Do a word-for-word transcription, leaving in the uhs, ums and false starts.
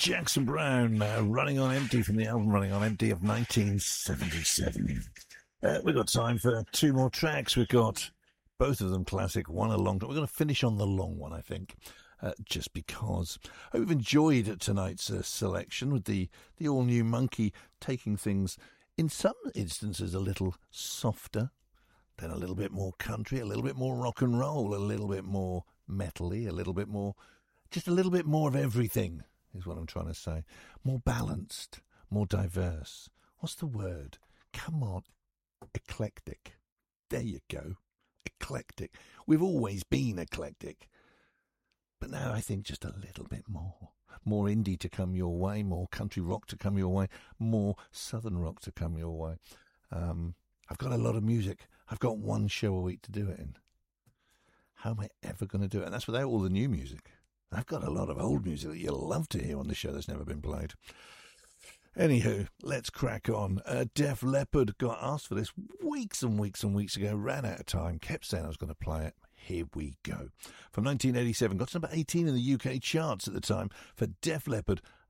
Jackson Browne, uh, Running on Empty from the album Running on Empty of nineteen seventy-seven. Uh, we've got time for two more tracks. We've got both of them classic, one a long one. We're going to finish on the long one, I think, uh, just because. I hope you've enjoyed tonight's uh, selection with the, the all-new Monkey taking things, in some instances, a little softer, then a little bit more country, a little bit more rock and roll, a little bit more metal-y, a little bit more, just a little bit more of everything, is what I'm trying to say. More balanced, more diverse. What's the word? Come on. Eclectic. There you go. Eclectic. We've always been eclectic. But now I think just a little bit more. More indie to come your way, more country rock to come your way, more southern rock to come your way. Um, I've got a lot of music. I've got one show a week to do it in. How am I ever going to do it? And that's without all the new music. I've got a lot of old music that you'll love to hear on the show that's never been played. Anywho, let's crack on. Uh, Def Leppard got asked for this weeks and weeks and weeks ago, ran out of time, kept saying I was going to play it. Here we go. From nineteen eighty-seven, got to number eighteen in the U K charts at the time for Def Leppard,